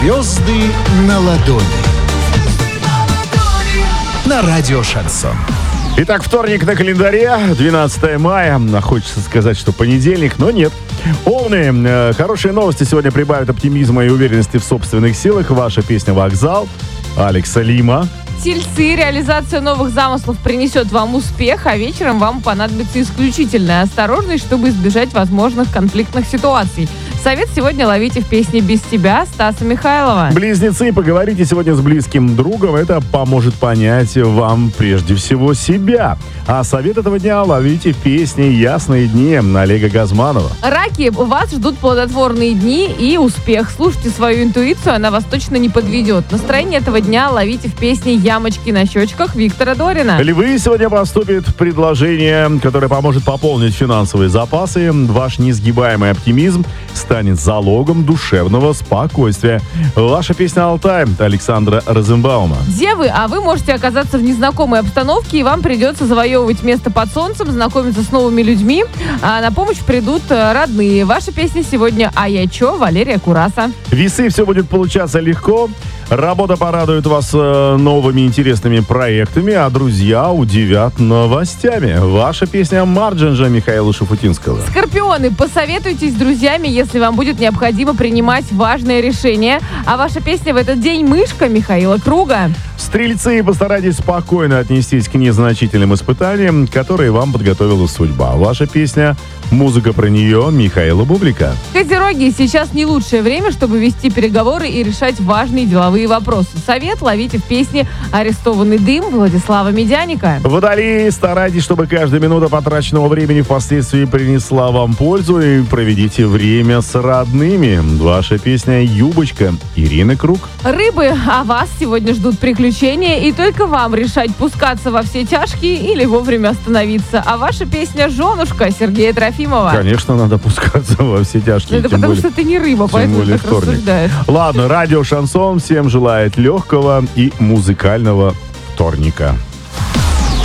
Звезды на ладони. На радио «Шансон». Итак, вторник на календаре, 12 мая. Хочется сказать, что понедельник, но нет. Овны, хорошие новости сегодня прибавят оптимизма и уверенности в собственных силах. Ваша песня «Вокзал» Алекса Лима. Тельцы, реализация новых замыслов принесет вам успех, а вечером вам понадобится исключительная осторожность, чтобы избежать возможных конфликтных ситуаций. Совет сегодня ловите в песне «Без тебя» Стаса Михайлова. Близнецы, поговорите сегодня с близким другом. Это поможет понять вам прежде всего себя. А совет этого дня ловите в песне «Ясные дни» Олега Газманова. Раки, вас ждут плодотворные дни и успех. Слушайте свою интуицию, она вас точно не подведет. Настроение этого дня ловите в песне «Ямочки на щечках» Виктора Дорина. Львы, сегодня поступит предложение, которое поможет пополнить финансовые запасы. Ваш несгибаемый оптимизм станет залогом душевного спокойствия. Ваша песня «Алтай» Александра Розенбаума. Девы, а вы можете оказаться в незнакомой обстановке, и вам придется завоевывать место под солнцем, знакомиться с новыми людьми, а на помощь придут родные. Ваша песня сегодня «А я чё» Валерия Кураса. Весы, все будет получаться легко. Работа порадует вас новыми интересными проектами, а друзья удивят новостями. Ваша песня «Марджинджа» Михаила Шафутинского. Скорпионы, посоветуйтесь с друзьями, если вам будет необходимо принимать важное решение. А ваша песня в этот день «Мышка» Михаила Круга. Стрельцы, постарайтесь спокойно отнестись к незначительным испытаниям, которые вам подготовила судьба. Ваша песня «Музыка про нее» Михаила Бублика. Козероги, сейчас не лучшее время, чтобы вести переговоры и решать важные деловые вопросы. Совет ловите в песне «Арестованный дым» Владислава Медяника. Водолеи, старайтесь, чтобы каждая минута потраченного времени впоследствии принесла вам пользу, и проведите время с родными. Ваша песня «Юбочка» Ирины Круг. Рыбы, а вас сегодня ждут приключения, и только вам решать, пускаться во все тяжкие или вовремя остановиться. А ваша песня «Женушка» Сергея Трофимова. Конечно, надо пускаться во все тяжкие. Это потому что ты не рыба, поэтому так рассуждаешь. Ладно, радио «Шансон» всем желает легкого и музыкального вторника.